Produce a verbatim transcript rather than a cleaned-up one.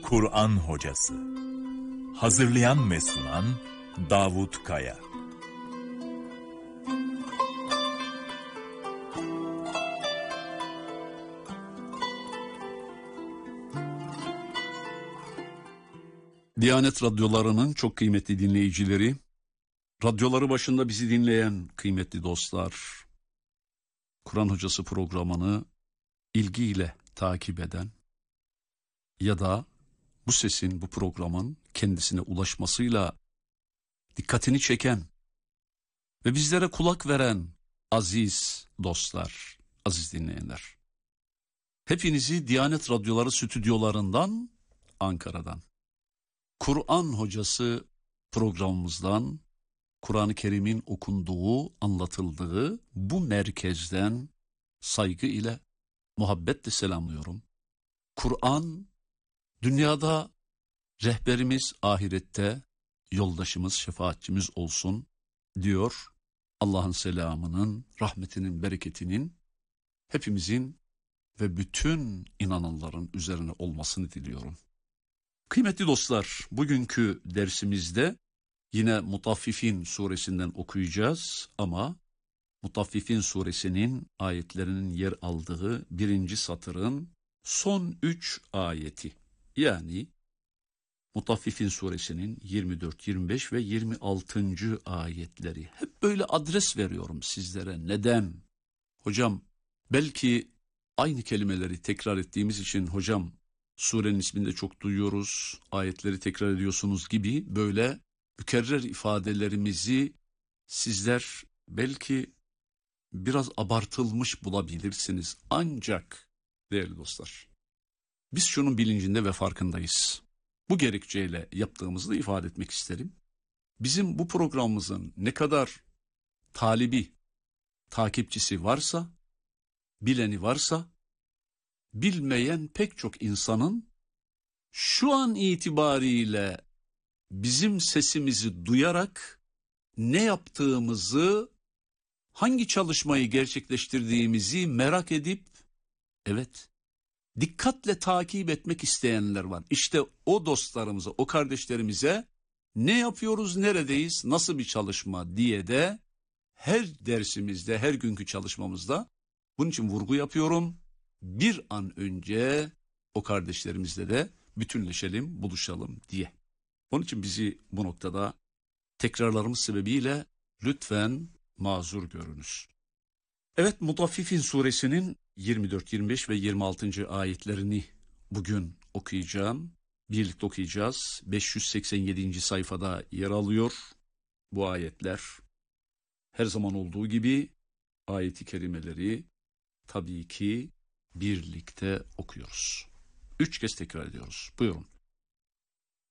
Kur'an Hocası. Hazırlayan ve sunan Davut Kaya. Diyanet radyolarının çok kıymetli dinleyicileri, radyoları başında bizi dinleyen kıymetli dostlar, Kur'an Hocası programını ilgiyle takip eden ya da bu sesin, bu programın kendisine ulaşmasıyla dikkatini çeken ve bizlere kulak veren aziz dostlar, aziz dinleyenler. Hepinizi Diyanet Radyoları stüdyolarından, Ankara'dan, Kur'an Hocası programımızdan, Kur'an-ı Kerim'in okunduğu, anlatıldığı bu merkezden saygı ile, muhabbetle selamlıyorum. Kur'an, dünyada rehberimiz, ahirette yoldaşımız, şefaatçimiz olsun diyor. Allah'ın selamının, rahmetinin, bereketinin hepimizin ve bütün inananların üzerine olmasını diliyorum. Kıymetli dostlar, bugünkü dersimizde yine Mutaffifin suresinden okuyacağız ama Mutaffifin suresinin ayetlerinin yer aldığı birinci satırın son üç ayeti. Yani Mutaffifin suresinin yirmi dört, yirmi beş ve yirmi altıncı ayetleri. Hep böyle adres veriyorum sizlere. Neden? Hocam belki aynı kelimeleri tekrar ettiğimiz için hocam surenin ismini de çok duyuyoruz, ayetleri tekrar ediyorsunuz gibi böyle mükerrer ifadelerimizi sizler belki biraz abartılmış bulabilirsiniz. Ancak değerli dostlar, biz şunun bilincinde ve farkındayız. Bu gerekçeyle yaptığımızı da ifade etmek isterim. Bizim bu programımızın ne kadar talibi, takipçisi varsa, bileni varsa, bilmeyen pek çok insanın şu an itibariyle bizim sesimizi duyarak ne yaptığımızı, hangi çalışmayı gerçekleştirdiğimizi merak edip, evet, dikkatle takip etmek isteyenler var. İşte o dostlarımıza, o kardeşlerimize ne yapıyoruz, neredeyiz, nasıl bir çalışma diye de her dersimizde, her günkü çalışmamızda bunun için vurgu yapıyorum. Bir an önce o kardeşlerimizle de bütünleşelim, buluşalım diye. Onun için bizi bu noktada tekrarlarımız sebebiyle lütfen mazur görünüz. Evet, Mutaffifin suresinin yirmi dört, yirmi beş ve yirmi altıncı ayetlerini bugün okuyacağım. Birlikte okuyacağız. beş yüz seksen yedinci sayfada yer alıyor bu ayetler. Her zaman olduğu gibi ayeti kerimeleri tabii ki birlikte okuyoruz. Üç kez tekrar ediyoruz. Buyurun.